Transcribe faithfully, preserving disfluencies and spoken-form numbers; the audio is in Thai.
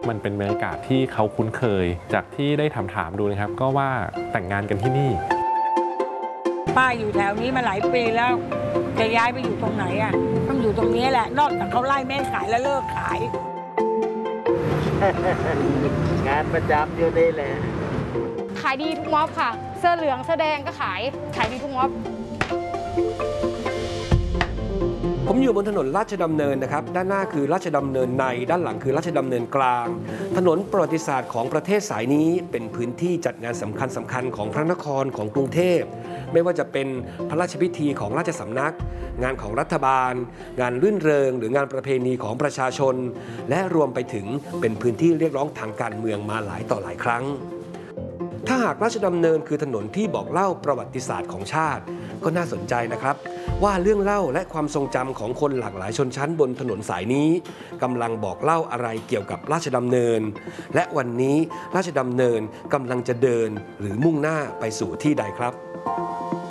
มันเป็นบรรยากาศที่เขาคุ้นเคยจากที่ได้ถามถามดูนะครับก็ว่าแต่งงานกันที่นี่ป้าอยู่แถวนี้มาหลายปีแล้วจะย้ายไปอยู่ตรงไหนอ่ะต้องอยู่ตรงนี้แหละนอกจากเขาไล่แม่ขายแล้วเลิกขายงานประจำอยู่นี่แหละขายดีทุกม็อบค่ะเสื้อเหลืองเสื้อแดงก็ขายขายดีทุกม็อบผมอยู่บนถนนราชดำเนินนะครับด้านหน้าคือราชดำเนินในด้านหลังคือราชดำเนินกลางถนนประวัติศาสตร์ของประเทศสายนี้เป็นพื้นที่จัดงานสำคัญสำคัญของพระนครของกรุงเทพไม่ว่าจะเป็นพระราชพิธีของราชสำนักงานของรัฐบาลงานรื่นเริงหรืองานประเพณีของประชาชนและรวมไปถึงเป็นพื้นที่เรียกร้องทางการเมืองมาหลายต่อหลายครั้งถ้าหากราชดำเนินคือถนนที่บอกเล่าประวัติศาสตร์ของชาติก็น่าสนใจนะครับว่าเรื่องเล่าและความทรงจำของคนหลากหลายชนชั้นบนถนนสายนี้กำลังบอกเล่าอะไรเกี่ยวกับราชดำเนินและวันนี้ราชดำเนินกำลังจะเดินหรือมุ่งหน้าไปสู่ที่ใดครับ